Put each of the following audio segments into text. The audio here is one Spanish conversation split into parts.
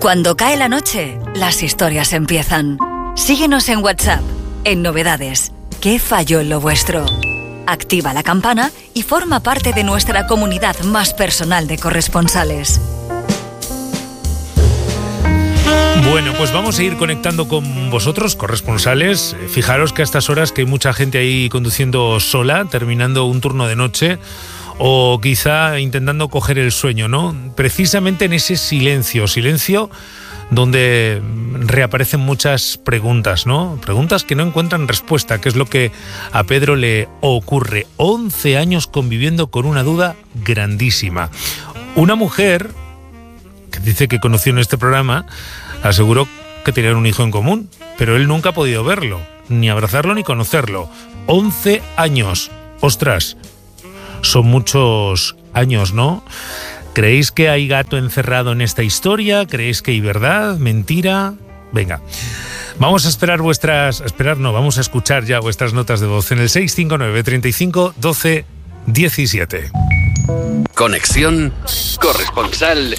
Cuando cae la noche, las historias empiezan. Síguenos en WhatsApp, en Novedades. ¿Qué falló en lo vuestro? Activa la campana y forma parte de nuestra comunidad más personal de corresponsales. Bueno, pues vamos a ir conectando con vosotros, corresponsales. Fijaros que a estas horas que hay mucha gente ahí conduciendo sola, terminando un turno de noche, o quizá intentando coger el sueño, ¿no? Precisamente en ese silencio donde reaparecen muchas preguntas, ¿no? Preguntas que no encuentran respuesta, que es lo que a Pedro le ocurre. 11 años conviviendo con una duda grandísima. Una mujer que dice que conoció en este programa aseguró que tenían un hijo en común, pero él nunca ha podido verlo, ni abrazarlo ni conocerlo. 11 años. ¡Ostras! Son muchos años, ¿no? ¿Creéis que hay gato encerrado en esta historia? ¿Creéis que hay verdad? ¿Mentira? Venga, vamos a vamos a escuchar ya vuestras notas de voz en el 659 35 12 17. Conexión Corresponsal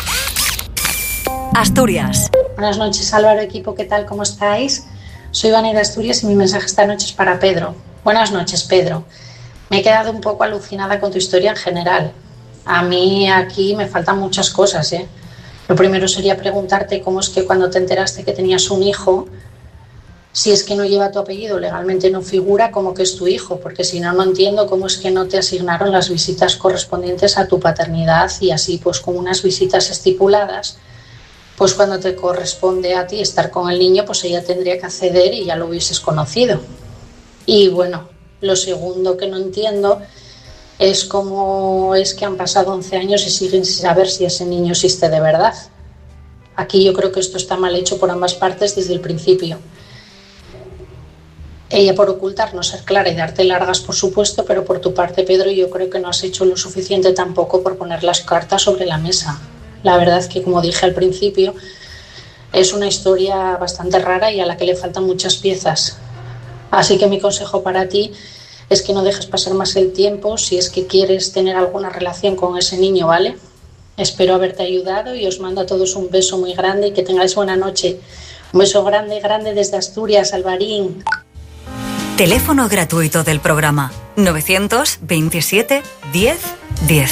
Asturias. Buenas noches, Álvaro, equipo, ¿qué tal? ¿Cómo estáis? Soy Vani de Asturias y mi mensaje esta noche es para Pedro. Buenas noches, Pedro. Me he quedado un poco alucinada con tu historia en general. A mí aquí me faltan muchas cosas, ¿eh? Lo primero sería preguntarte cómo es que cuando te enteraste que tenías un hijo, si es que no lleva tu apellido, legalmente no figura como que es tu hijo, porque si no, no entiendo cómo es que no te asignaron las visitas correspondientes a tu paternidad y así, pues con unas visitas estipuladas, pues cuando te corresponde a ti estar con el niño, pues ella tendría que acceder y ya lo hubieses conocido. Y bueno, lo segundo que no entiendo es cómo es que han pasado 11 años y siguen sin saber si ese niño existe de verdad. Aquí yo creo que esto está mal hecho por ambas partes desde el principio. Ella por ocultar, no ser clara y darte largas, por supuesto, pero por tu parte, Pedro, yo creo que no has hecho lo suficiente tampoco por poner las cartas sobre la mesa. La verdad es que, como dije al principio, es una historia bastante rara y a la que le faltan muchas piezas. Así que mi consejo para ti es que no dejes pasar más el tiempo si es que quieres tener alguna relación con ese niño, ¿vale? Espero haberte ayudado y os mando a todos un beso muy grande y que tengáis buena noche. Un beso grande, grande desde Asturias, Alvarín. Teléfono gratuito del programa 927 10 10.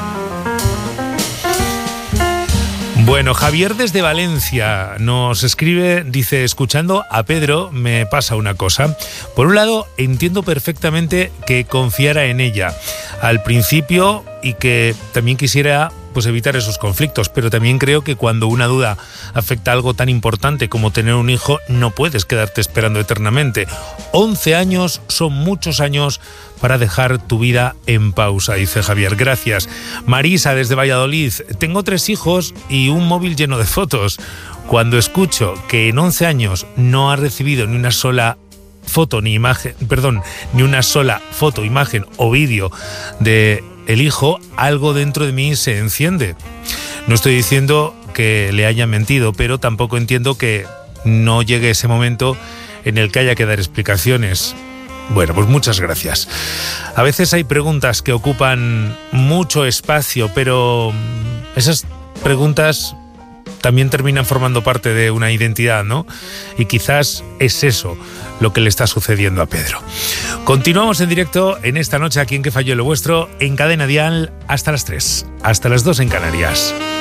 Bueno, Javier desde Valencia nos escribe, dice, escuchando a Pedro me pasa una cosa. Por un lado, entiendo perfectamente que confiara en ella al principio y que también quisiera pues evitar esos conflictos, pero también creo que cuando una duda afecta a algo tan importante como tener un hijo, no puedes quedarte esperando eternamente. 11 años son muchos años para dejar tu vida en pausa, dice Javier. Gracias. Marisa desde Valladolid. Tengo 3 hijos y un móvil lleno de fotos. Cuando escucho que en 11 años no ha recibido ni una sola foto ni imagen, ni una sola foto, imagen o vídeo de el hijo, algo dentro de mí se enciende. No estoy diciendo que le haya mentido, pero tampoco entiendo que no llegue ese momento en el que haya que dar explicaciones. Bueno, pues muchas gracias. A veces hay preguntas que ocupan mucho espacio, pero esas preguntas también terminan formando parte de una identidad, ¿no? Y quizás es eso lo que le está sucediendo a Pedro. Continuamos en directo en esta noche aquí en Que Falló Lo Vuestro, en Cadena Dial, hasta las 3, hasta las 2 en Canarias.